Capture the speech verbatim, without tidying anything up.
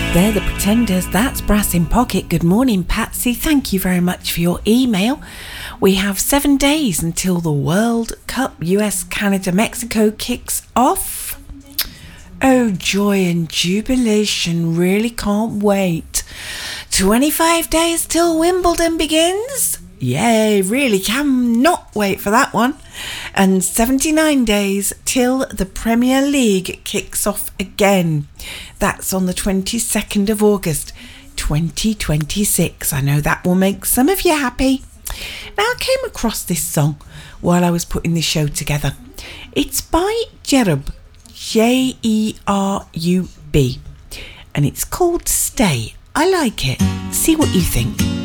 They're the Pretenders. That's Brass in Pocket. Good morning, Patsy. Thank you very much for your email. We have seven days until the World Cup U S, Canada, Mexico kicks off. Oh, joy and jubilation. Really can't wait. twenty-five days till Wimbledon begins. Yay, really cannot wait for that one. And seventy-nine days till the Premier League kicks off again. That's on the twenty-second of August, twenty twenty-six. I know that will make some of you happy. Now, I came across this song while I was putting this show together. It's by Jerub, J E R U B, and it's called Stay. I like it. See what you think.